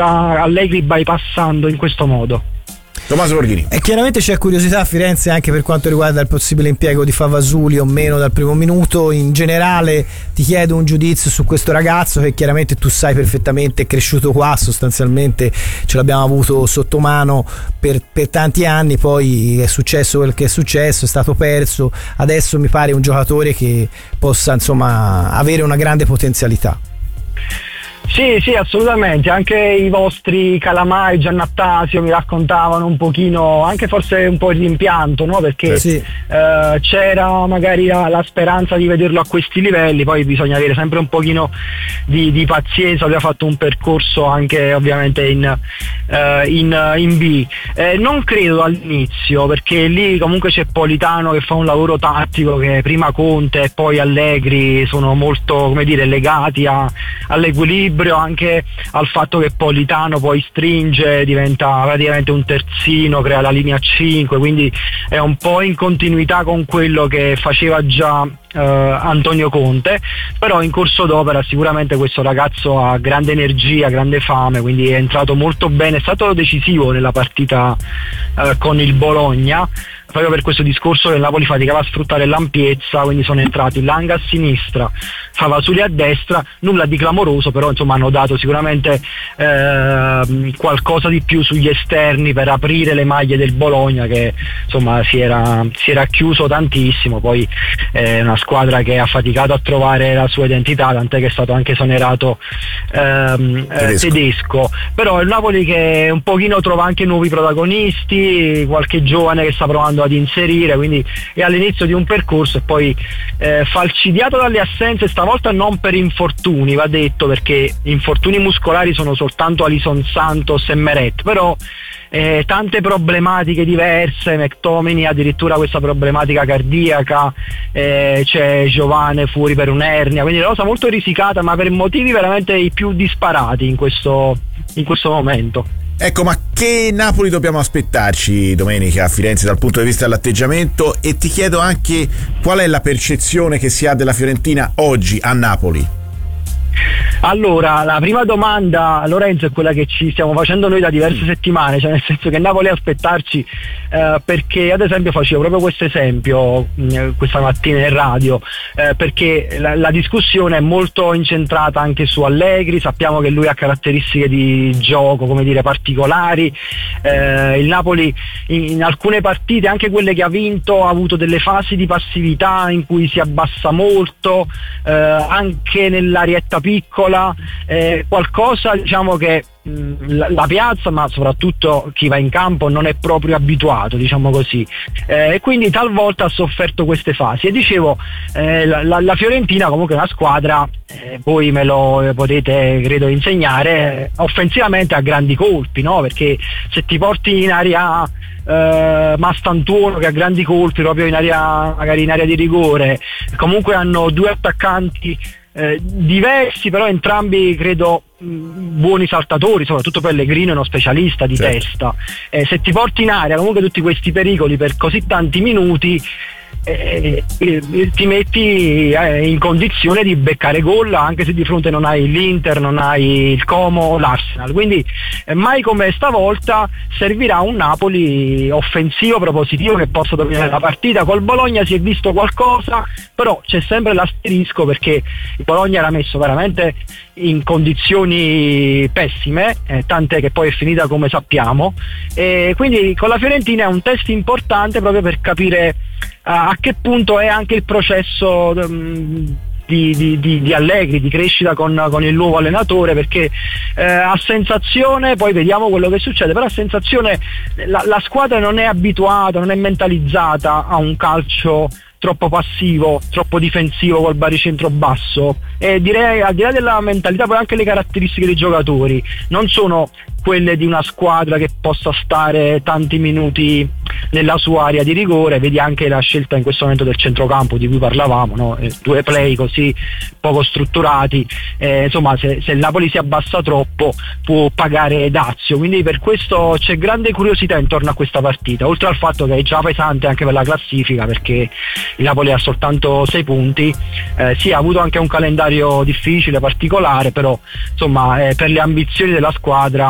sta Allegri bypassando in questo modo. Tommaso Borghini. E chiaramente c'è curiosità a Firenze anche per quanto riguarda il possibile impiego di Favasuli o meno dal primo minuto. In generale ti chiedo un giudizio su questo ragazzo che chiaramente tu sai perfettamente è cresciuto qua, sostanzialmente ce l'abbiamo avuto sotto mano per tanti anni, poi è successo quel che è successo, è stato perso, adesso mi pare un giocatore che possa insomma avere una grande potenzialità. Sì, assolutamente, anche i vostri Calamai, Giannattasio mi raccontavano un pochino, anche forse un po' il rimpianto, no? Perché sì. C'era magari la speranza di vederlo a questi livelli, poi bisogna avere sempre un pochino di pazienza. Abbiamo fatto un percorso anche ovviamente in B, non credo all'inizio, perché lì comunque c'è Politano che fa un lavoro tattico, che prima Conte e poi Allegri sono molto, come dire, legati all'equilibrio, anche al fatto che Politano poi stringe, diventa praticamente un terzino, crea la linea 5, quindi è un po' in continuità con quello che faceva già Antonio Conte, però in corso d'opera sicuramente questo ragazzo ha grande energia, grande fame, quindi è entrato molto bene, è stato decisivo nella partita con il Bologna, proprio per questo discorso che il Napoli faticava a sfruttare l'ampiezza, quindi sono entrati Lang a sinistra, Favasuli a destra, nulla di clamoroso, però insomma hanno dato sicuramente qualcosa di più sugli esterni per aprire le maglie del Bologna, che insomma si era chiuso tantissimo. Poi è una squadra che ha faticato a trovare la sua identità, tant'è che è stato anche esonerato tedesco, però è il Napoli che un pochino trova anche nuovi protagonisti, qualche giovane che sta provando ad inserire, quindi è all'inizio di un percorso e poi falcidiato dalle assenze, stavolta non per infortuni, va detto, perché infortuni muscolari sono soltanto Alison Santos e Meret, però tante problematiche diverse, McTominay addirittura questa problematica cardiaca, c'è Giovane fuori per un'ernia, quindi è una cosa molto risicata, ma per motivi veramente i più disparati in questo momento. Ecco, ma che Napoli dobbiamo aspettarci domenica a Firenze dal punto di vista dell'atteggiamento, e ti chiedo anche qual è la percezione che si ha della Fiorentina oggi a Napoli? Allora, la prima domanda, Lorenzo, è quella che ci stiamo facendo noi da diverse settimane, cioè nel senso che Napoli aspettarci, perché ad esempio facevo proprio questo esempio questa mattina in radio, perché la discussione è molto incentrata anche su Allegri, sappiamo che lui ha caratteristiche di gioco, come dire, particolari, il Napoli in alcune partite, anche quelle che ha vinto, ha avuto delle fasi di passività in cui si abbassa molto, anche nell'arietta piccola, qualcosa diciamo che la piazza, ma soprattutto chi va in campo, non è proprio abituato, diciamo così, e quindi talvolta ha sofferto queste fasi. E dicevo, la Fiorentina comunque è una squadra, voi me lo potete credo insegnare, offensivamente ha grandi colpi, no? Perché se ti porti in area Mastantuono, che ha grandi colpi proprio in area, magari in area di rigore, comunque hanno due attaccanti diversi, però entrambi credo buoni saltatori, soprattutto Pellegrino è uno specialista di testa, se ti porti in area comunque tutti questi pericoli per così tanti minuti, ti metti in condizione di beccare gol, anche se di fronte non hai l'Inter, non hai il Como o l'Arsenal, quindi mai come stavolta servirà un Napoli offensivo, propositivo, che possa dominare la partita. Col Bologna si è visto qualcosa, però c'è sempre l'asterisco, perché il Bologna era messo veramente in condizioni pessime, tant'è che poi è finita come sappiamo, e quindi con la Fiorentina è un test importante proprio per capire a che punto è anche il processo di Allegri, di crescita con il nuovo allenatore, perché a sensazione, poi vediamo quello che succede, però a sensazione la squadra non è abituata, non è mentalizzata a un calcio troppo passivo, troppo difensivo col baricentro basso, e direi, al di là della mentalità, poi anche le caratteristiche dei giocatori non sono quelle di una squadra che possa stare tanti minuti nella sua area di rigore. Vedi anche la scelta in questo momento del centrocampo di cui parlavamo, no? Due play così poco strutturati, insomma se il Napoli si abbassa troppo può pagare dazio, quindi per questo c'è grande curiosità intorno a questa partita, oltre al fatto che è già pesante anche per la classifica, perché il Napoli ha soltanto 6 punti, sì, ha avuto anche un calendario difficile, particolare, però insomma per le ambizioni della squadra